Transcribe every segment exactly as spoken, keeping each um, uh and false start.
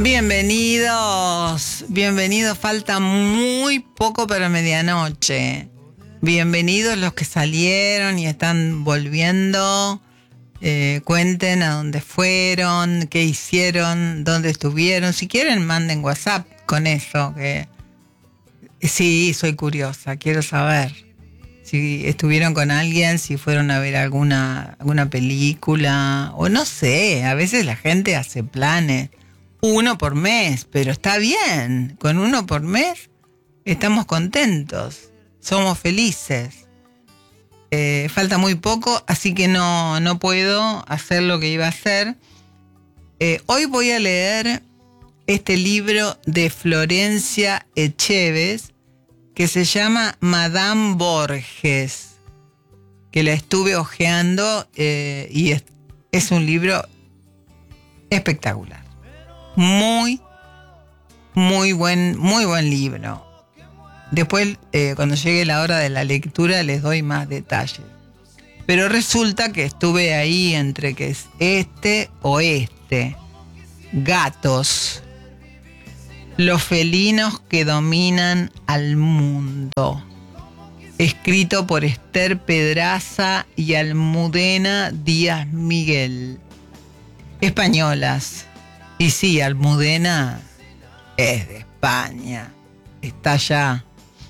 Bienvenidos, bienvenidos, falta muy poco para medianoche. Bienvenidos los que salieron y están volviendo. Eh, cuenten a dónde fueron, qué hicieron, dónde estuvieron. Si quieren, manden WhatsApp con eso. Que sí, soy curiosa, quiero saber si estuvieron con alguien, si fueron a ver alguna, alguna película, o no sé, a veces la gente hace planes. Uno por mes, pero está bien. Con uno por mes estamos contentos, somos felices. Eh, falta muy poco, así que no, no puedo hacer lo que iba a hacer. Eh, hoy voy a leer este libro de Florencia Echeves que se llama Madame Borges, que la estuve hojeando eh, y es, es un libro espectacular. Muy, muy buen, muy buen libro. Después, eh, cuando llegue la hora de la lectura, les doy más detalles. Pero resulta que estuve ahí entre que es este o este. Gatos. Los felinos que dominan al mundo. Escrito por Esther Pedraza y Almudena Díaz Miguel. Españolas. Y sí, Almudena es de España. Está allá.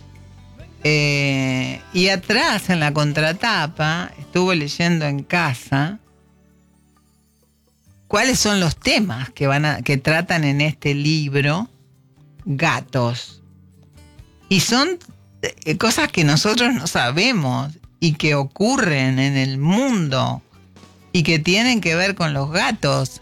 Eh, y atrás, en la contratapa, estuve leyendo en casa cuáles son los temas que, van a, que tratan en este libro. Gatos. Y son eh, cosas que nosotros no sabemos y que ocurren en el mundo y que tienen que ver con los gatos.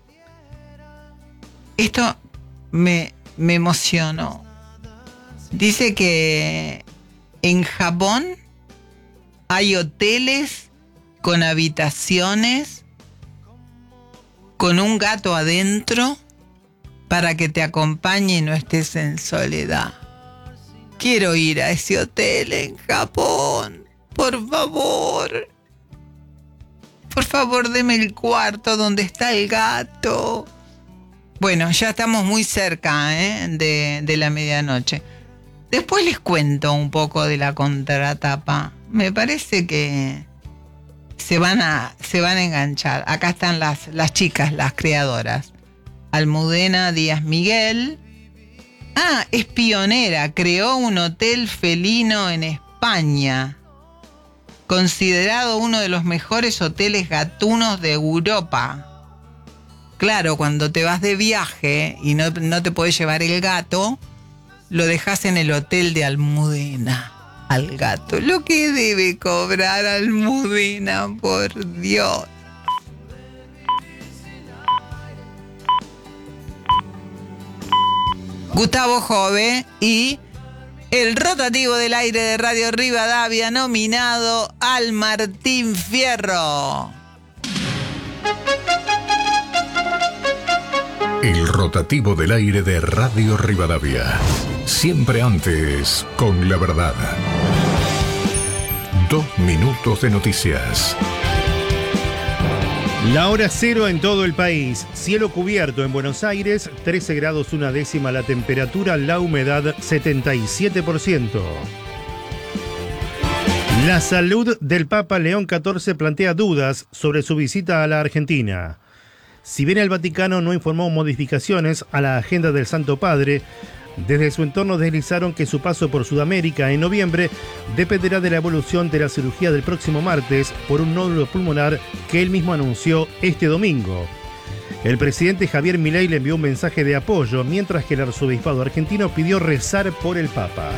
Esto me, me emocionó. Dice que en Japón hay hoteles con habitaciones con un gato adentro para que te acompañe y no estés en soledad. Quiero ir a ese hotel en Japón. Por favor. Por favor, deme el cuarto donde está el gato. Bueno, ya estamos muy cerca ¿eh? de, de la medianoche. Después les cuento un poco de la contratapa. Me parece que se van a, se van a enganchar. Acá están las, las chicas, las creadoras. Almudena Díaz Miguel. Ah, es pionera. Creó un hotel felino en España. Considerado uno de los mejores hoteles gatunos de Europa. Claro, cuando te vas de viaje y no, no te podés llevar el gato, lo dejas en el hotel de Almudena al gato. Lo que debe cobrar Almudena, por Dios. Gustavo Jove y el rotativo del aire de Radio Rivadavia nominado al Martín Fierro. El rotativo del aire de Radio Rivadavia. Siempre antes, con la verdad. Dos minutos de noticias. La hora cero en todo el país. Cielo cubierto en Buenos Aires, trece grados una décima la temperatura, la humedad setenta y siete por ciento. La salud del Papa León catorce plantea dudas sobre su visita a la Argentina. Si bien el Vaticano no informó modificaciones a la agenda del Santo Padre, desde su entorno deslizaron que su paso por Sudamérica en noviembre dependerá de la evolución de la cirugía del próximo martes por un nódulo pulmonar que él mismo anunció este domingo. El presidente Javier Milei le envió un mensaje de apoyo, mientras que el arzobispado argentino pidió rezar por el Papa.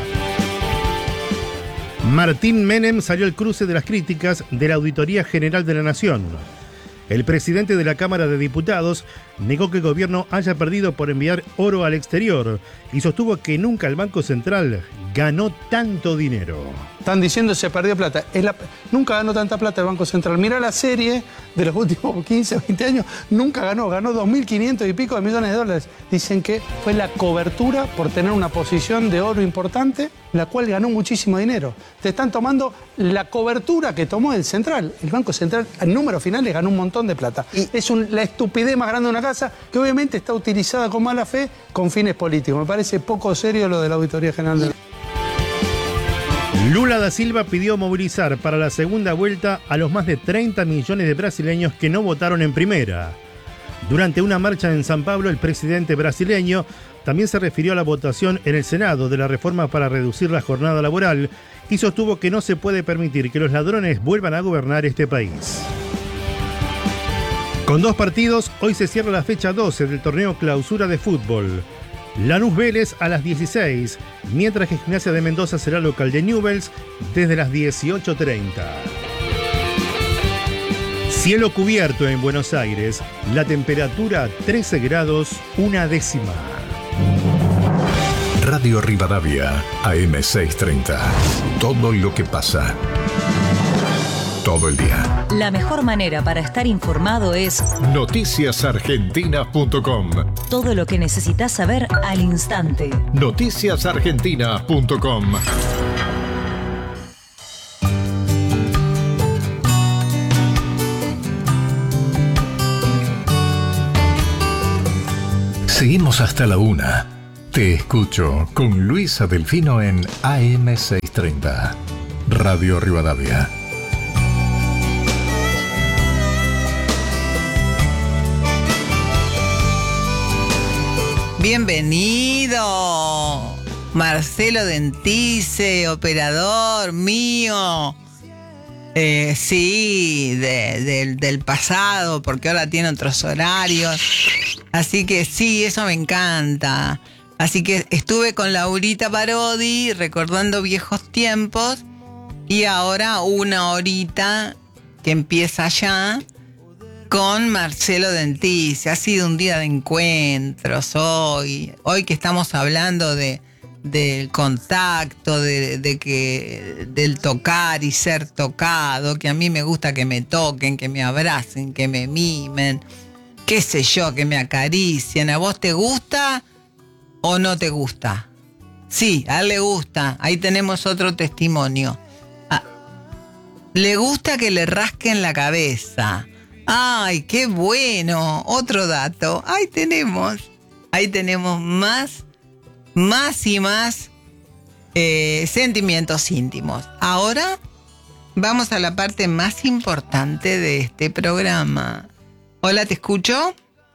Martín Menem salió al cruce de las críticas de la Auditoría General de la Nación. El presidente de la Cámara de Diputados negó que el gobierno haya perdido por enviar oro al exterior y sostuvo que nunca el Banco Central ganó tanto dinero. Están diciendo que se perdió plata. Es la, nunca ganó tanta plata el Banco Central. Mira la serie de los últimos quince, veinte años. Nunca ganó. Ganó dos mil quinientos y pico de millones de dólares. Dicen que fue la cobertura por tener una posición de oro importante, la cual ganó muchísimo dinero. Te están tomando la cobertura que tomó el Central. El Banco Central, en números finales, ganó un montón de plata. Y es un, la estupidez más grande de una casa. casa, que obviamente está utilizada con mala fe con fines políticos. Me parece poco serio lo de la Auditoría General de la... Lula da Silva pidió movilizar para la segunda vuelta a los más de treinta millones de brasileños que no votaron en primera. Durante una marcha en San Pablo, el presidente brasileño también se refirió a la votación en el Senado de la reforma para reducir la jornada laboral y sostuvo que no se puede permitir que los ladrones vuelvan a gobernar este país. Con dos partidos, hoy se cierra la fecha doce del torneo Clausura de fútbol. Lanús Vélez a las dieciséis, mientras que Gimnasia de Mendoza será local de Newell's desde las dieciocho treinta. Cielo cubierto en Buenos Aires, la temperatura trece grados, una décima. Radio Rivadavia, A M seiscientos treinta. Todo lo que pasa. Todo el día. La mejor manera para estar informado es noticias argentinas punto com. Todo lo que necesitas saber al instante. noticias argentinas punto com. Seguimos hasta la una. Te escucho con Luisa Delfino en A M seiscientos treinta. Radio Rivadavia. Bienvenido, Marcelo Dentice, operador mío. Eh, sí, de, de, del pasado, porque ahora tiene otros horarios. Así que sí, eso me encanta. Así que estuve con Laurita Parodi recordando viejos tiempos y ahora una horita que empieza ya con Marcelo Dentice. Ha sido un día de encuentros hoy, hoy que estamos hablando de del contacto, de, de que del tocar y ser tocado, que a mí me gusta que me toquen, que me abracen, que me mimen, qué sé yo, que me acaricien. ¿A vos te gusta o no te gusta? Sí, a él le gusta. Ahí tenemos otro testimonio. Ah, le gusta que le rasquen la cabeza. ¡Ay, qué bueno! Otro dato. Ahí tenemos. Ahí tenemos más, más y más eh, sentimientos íntimos. Ahora vamos a la parte más importante de este programa. Hola, ¿te escucho?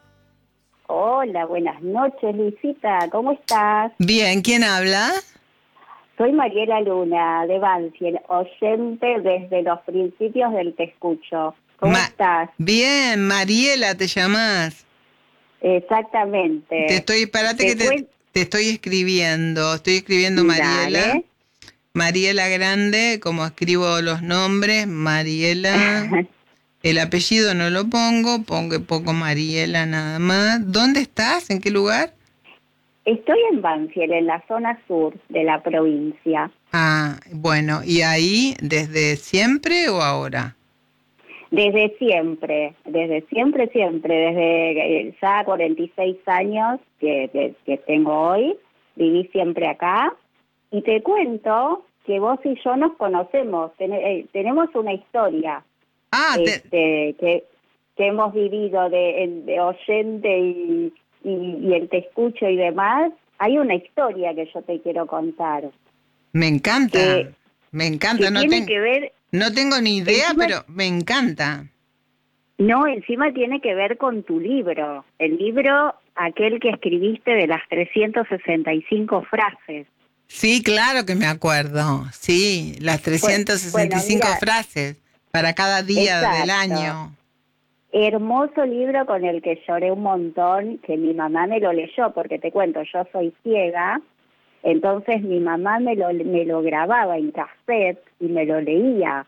Hola, buenas noches, Luisita. ¿Cómo estás? Bien, ¿quién habla? Soy Mariela Luna, de Banfield, oyente desde los principios del Te Escucho. ¿Cómo Ma- estás? Bien, Mariela, ¿te llamás? Exactamente. Te estoy, espérate Te que te, cuen- te estoy escribiendo. Estoy escribiendo Mariela. Dale. Mariela Grande, como escribo los nombres, Mariela. El apellido no lo pongo, pongo poco Mariela nada más. ¿Dónde estás? ¿En qué lugar? Estoy en Banfield, en la zona sur de la provincia. Ah, bueno, ¿y ahí desde siempre o ahora? Desde siempre, desde siempre, siempre, desde ya cuarenta y seis años que, que, que tengo hoy, viví siempre acá. Y te cuento que vos y yo nos conocemos, ten, eh, tenemos una historia Ah, te- este, que, que hemos vivido de, de oyente y, y, y el Te Escucho y demás. Hay una historia que yo te quiero contar. me encanta, que- me encanta. Que No, tiene ten- que ver... no tengo ni idea, Encima- pero me encanta. No, encima tiene que ver con tu libro, el libro aquel que escribiste de las trescientas sesenta y cinco frases. Sí, claro que me acuerdo. Sí, las trescientas sesenta y cinco Bueno, mira, frases para cada día del exacto. año. Hermoso libro con el que lloré un montón, que mi mamá me lo leyó, porque te cuento, yo soy ciega, entonces mi mamá me lo, me lo grababa en cassette y me lo leía.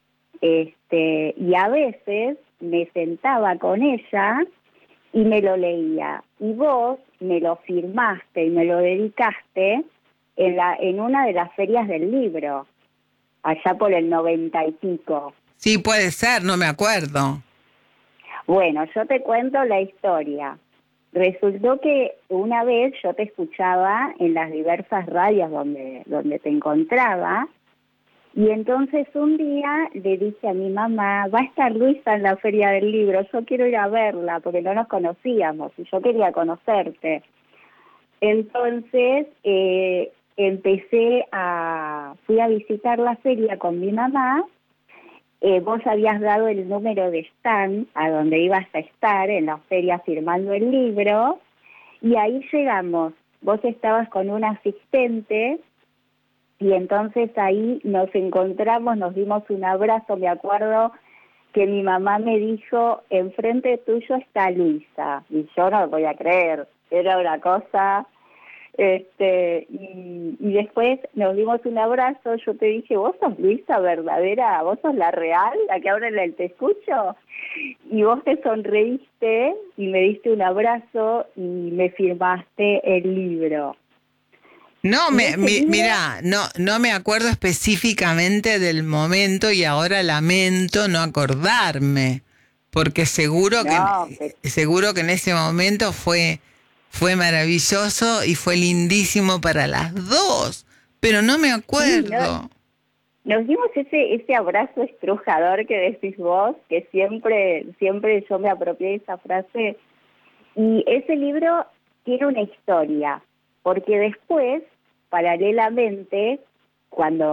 Este, y a veces me sentaba con ella y me lo leía. Y vos me lo firmaste y me lo dedicaste en, la, en una de las ferias del libro, allá por el noventa y pico. Sí, puede ser, no me acuerdo. Bueno, yo te cuento la historia. Resultó que una vez yo te escuchaba en las diversas radios donde, donde te encontraba Y entonces un día le dije a mi mamá, va a estar Luisa en la Feria del Libro, yo quiero ir a verla, porque no nos conocíamos y yo quería conocerte. Entonces eh, empecé a, fui a visitar la feria con mi mamá, eh, vos habías dado el número de stand a donde ibas a estar en la feria firmando el libro, y ahí llegamos, vos estabas con un asistente, y entonces ahí nos encontramos, nos dimos un abrazo, me acuerdo que mi mamá me dijo, enfrente tuyo está Luisa, y yo no lo podía creer, era una cosa, este, y, y después nos dimos un abrazo, yo te dije, vos sos Luisa verdadera, vos sos la real, la que ahora el Te Escucho, y vos te sonreíste y me diste un abrazo y me firmaste el libro. No, me, mi, mira, no, no me acuerdo específicamente del momento y ahora lamento no acordarme, porque seguro que no, pero... seguro que en ese momento fue fue maravilloso y fue lindísimo para las dos, pero no me acuerdo. Sí, no, nos dimos ese ese abrazo estrujador que decís vos, que siempre siempre yo me apropié de esa frase, y ese libro tiene una historia, porque después, paralelamente, cuando